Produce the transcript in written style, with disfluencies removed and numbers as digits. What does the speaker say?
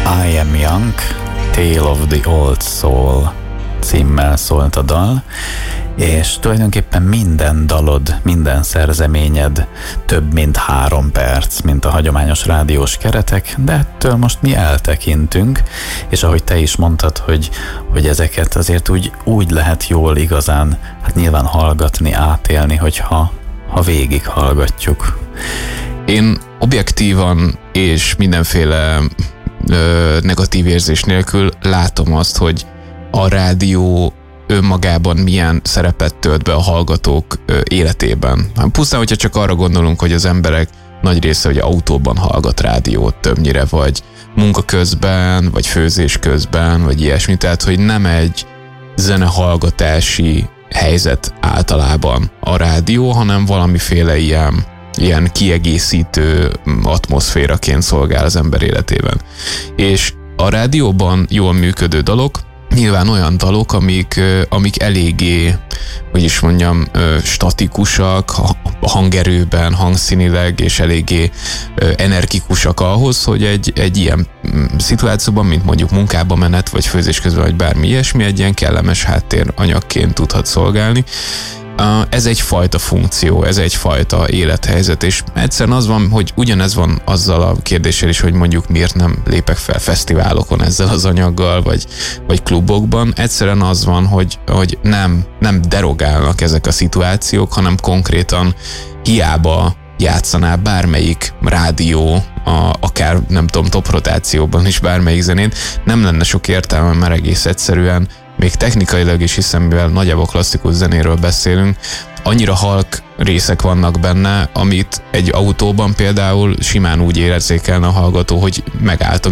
I Am Young, Tale of the Old Soul címmel szólt a dal, és tulajdonképpen minden dalod, minden szerzeményed több mint 3 perc, mint a hagyományos rádiós keretek, de ettől most mi eltekintünk, és ahogy te is mondtad, hogy ezeket azért úgy lehet jól igazán, hát nyilván hallgatni, átélni, hogyha végig hallgatjuk. Én objektívan és mindenféle negatív érzés nélkül látom azt, hogy a rádió önmagában milyen szerepet tölt be a hallgatók életében. Pusztán, hogyha csak arra gondolunk, hogy az emberek nagy része hogy autóban hallgat rádiót többnyire, vagy munka közben, vagy főzés közben, vagy ilyesmi. Tehát, hogy nem egy zenehallgatási helyzet általában a rádió, hanem valamiféle ilyen kiegészítő atmoszféraként szolgál az ember életében. És a rádióban jól működő dalok, nyilván olyan dalok, amik eléggé, hogy is mondjam, statikusak, hangerőben, hangszínileg, és eléggé energikusak ahhoz, hogy egy ilyen szituációban, mint mondjuk munkába menet, vagy főzés közben, vagy bármi ilyesmi, egy ilyen kellemes háttéranyagként tudhat szolgálni. Ez egyfajta funkció, ez egyfajta élethelyzet, és egyszerűen az van, hogy ugyanez van azzal a kérdéssel is, hogy mondjuk miért nem lépek fel fesztiválokon ezzel az anyaggal, vagy klubokban. Egyszerűen az van, hogy nem derogálnak ezek a szituációk, hanem konkrétan hiába játszaná bármelyik rádió, akár nem tudom, top rotációban is bármelyik zenét, nem lenne sok értelme, mert egész egyszerűen még technikailag is, hiszen mivel nagyjából klasszikus zenéről beszélünk, annyira halk részek vannak benne, amit egy autóban például simán úgy érzékelne a hallgató, hogy megállt a